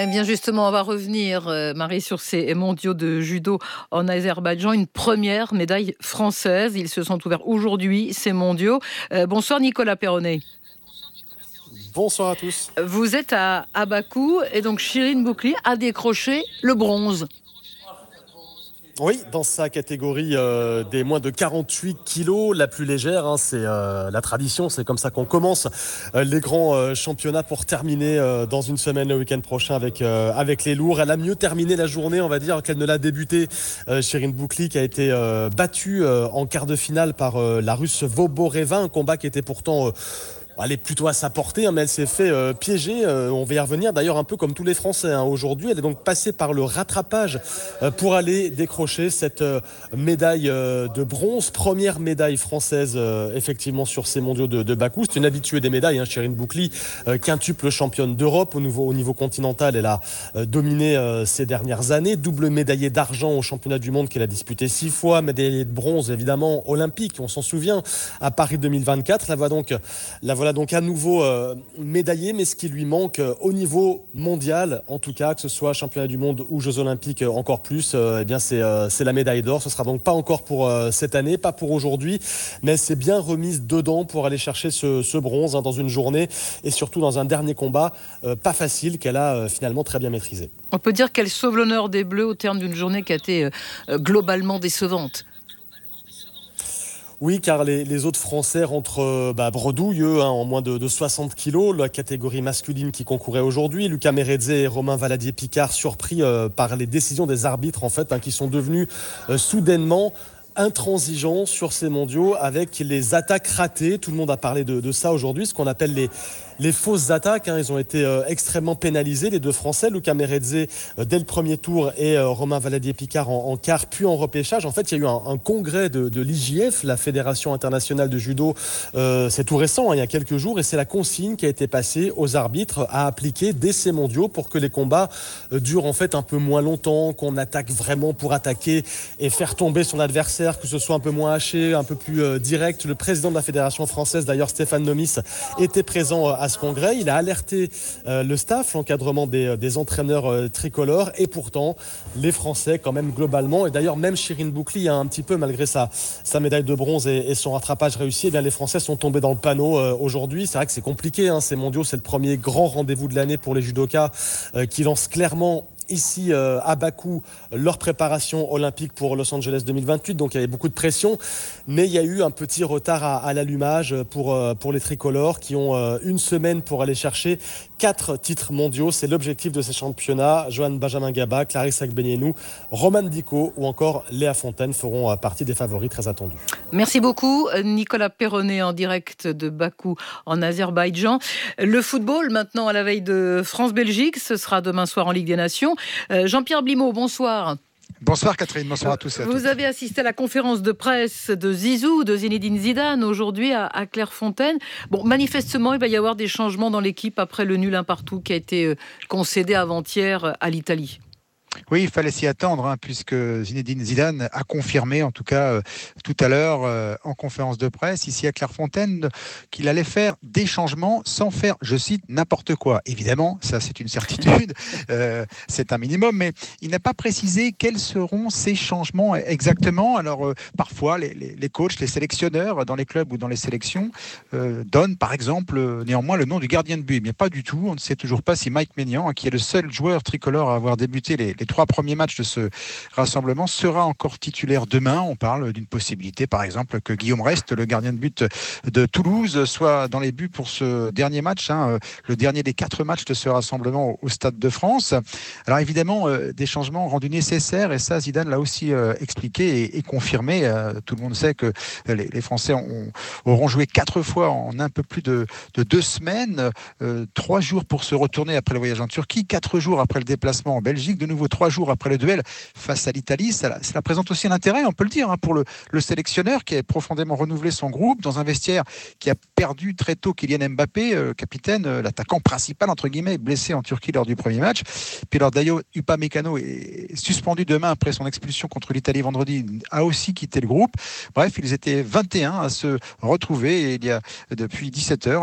Eh bien justement, on va revenir, Marie, sur ces mondiaux de judo en Azerbaïdjan. Une première médaille française. Ils se sont ouverts aujourd'hui, ces mondiaux. Bonsoir Nicolas Perronnet. Bonsoir à tous. Vous êtes à Bakou et donc Shirin Boukli a décroché le bronze. Oui, dans sa catégorie des moins de 48 kilos, la plus légère, c'est la tradition, c'est comme ça qu'on commence les grands championnats pour terminer dans une semaine le week-end prochain avec les lourds. Elle a mieux terminé la journée, on va dire, qu'elle ne l'a débuté. Shirin Boukli qui a été battue en quart de finale par la Russe Voboreva, un combat qui était pourtant... elle est plutôt à sa portée, mais elle s'est fait piéger. On va y revenir d'ailleurs un peu comme tous les Français aujourd'hui. Elle est donc passée par le rattrapage pour aller décrocher cette médaille de bronze. Première médaille française effectivement sur ces mondiaux de Bakou. C'est une habituée des médailles, Shirin Boukli, quintuple championne d'Europe au niveau continental. Elle a dominé ces dernières années. Double médaillée d'argent au championnat du monde qu'elle a disputé 6 fois. Médaillée de bronze évidemment olympique, on s'en souvient, à Paris 2024. La voilà donc à nouveau médaillée, mais ce qui lui manque au niveau mondial, en tout cas, que ce soit championnat du monde ou Jeux olympiques encore plus, c'est la médaille d'or. Ce sera donc pas encore pour cette année, pas pour aujourd'hui, mais elle s'est bien remise dedans pour aller chercher ce bronze dans une journée et surtout dans un dernier combat pas facile qu'elle a finalement très bien maîtrisé. On peut dire qu'elle sauve l'honneur des Bleus au terme d'une journée qui a été globalement décevante. Oui, car les autres Français rentrent bredouilles, en moins de 60 kilos. La catégorie masculine qui concourait aujourd'hui. Lucas Meredze et Romain Valadier-Picard surpris par les décisions des arbitres, en fait, qui sont devenus soudainement intransigeants sur ces mondiaux avec les attaques ratées. Tout le monde a parlé de ça aujourd'hui, ce qu'on appelle les fausses attaques. Ils ont été extrêmement pénalisés, les deux Français, Lucas Meredze dès le premier tour et Romain Valadier-Picard en quart, puis en repêchage. En fait, il y a eu un congrès de l'IJF, la Fédération internationale de judo. C'est tout récent, il y a quelques jours, et c'est la consigne qui a été passée aux arbitres à appliquer dès ces mondiaux pour que les combats durent en fait un peu moins longtemps, qu'on attaque vraiment pour attaquer et faire tomber son adversaire, que ce soit un peu moins haché, un peu plus direct. Le président de la Fédération française, d'ailleurs Stéphane Nomis, était présent à ce congrès. Il a alerté le staff, l'encadrement des entraîneurs tricolores, et pourtant les Français quand même globalement, et d'ailleurs même Shirin Boukli un petit peu malgré sa médaille de bronze et son rattrapage réussi, les Français sont tombés dans le panneau aujourd'hui. C'est vrai que c'est compliqué, ces mondiaux, c'est le premier grand rendez-vous de l'année pour les judokas qui lancent clairement ici à Bakou leur préparation olympique pour Los Angeles 2028, donc il y avait beaucoup de pression, mais il y a eu un petit retard à l'allumage pour les tricolores qui ont une semaine pour aller chercher 4 titres mondiaux. C'est l'objectif de ces championnats. Johan Benjamin Gaba, Clarisse Agbenienou, Romane Dico ou encore Léa Fontaine feront partie des favoris très attendus. Merci beaucoup Nicolas Perronnet en direct de Bakou en Azerbaïdjan. Le football maintenant à la veille de France-Belgique, ce sera demain soir en Ligue des Nations. Jean-Pierre Blimaud, bonsoir. Bonsoir Catherine, bonsoir à tous et à toutes. Vous avez assisté à la conférence de presse de Zizou, de Zinedine Zidane, aujourd'hui à Clairefontaine. Bon, manifestement, il va y avoir des changements dans l'équipe après le nul 1-1 qui a été concédé avant-hier à l'Italie. Oui, il fallait s'y attendre, puisque Zinedine Zidane a confirmé, en tout cas tout à l'heure, en conférence de presse, ici à Clairefontaine, qu'il allait faire des changements sans faire, je cite, n'importe quoi. Évidemment, ça c'est une certitude, c'est un minimum, mais il n'a pas précisé quels seront ces changements exactement. Alors, parfois, les coachs, les sélectionneurs dans les clubs ou dans les sélections donnent, par exemple, néanmoins le nom du gardien de but. Mais pas du tout, on ne sait toujours pas si Mike Maignan, qui est le seul joueur tricolore à avoir débuté les 3 premiers matchs de ce rassemblement, sera encore titulaire demain. On parle d'une possibilité, par exemple, que Guillaume Rest, le gardien de but de Toulouse, soit dans les buts pour ce dernier match, le dernier des 4 matchs de ce rassemblement au Stade de France. Alors évidemment, des changements rendus nécessaires, et ça, Zidane l'a aussi expliqué et confirmé. Tout le monde sait que les Français auront joué 4 fois en un peu plus de 2 semaines, 3 jours pour se retourner après le voyage en Turquie, 4 jours après le déplacement en Belgique, de nouveau 3 jours après le duel face à l'Italie. Cela présente aussi un intérêt, on peut le dire, pour le sélectionneur qui a profondément renouvelé son groupe dans un vestiaire qui a perdu très tôt Kylian Mbappé, capitaine, l'attaquant principal, entre guillemets, blessé en Turquie lors du premier match. Puis alors Dayo Upamecano est suspendu demain après son expulsion contre l'Italie vendredi, a aussi quitté le groupe. Bref, ils étaient 21 à se retrouver, et il y a depuis 17h